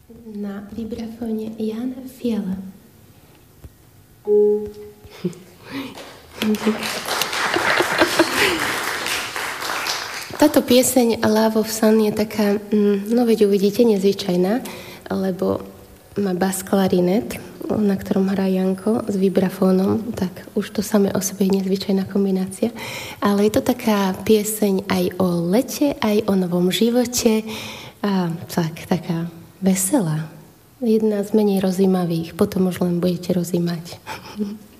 Na vibrafóne Jan Fiala. Táto pieseň Love of Sun je taká, no veď uvidíte, nezvyčajná, lebo má bas klarinet, na ktorom hrá Janko s vibrafónom, tak už to samé o sebe je nezvyčajná kombinácia. Ale je to taká pieseň aj o lete, aj o novom živote a tak, taká veselá. Jedna z menej rozímavých, potom už len budete rozímať.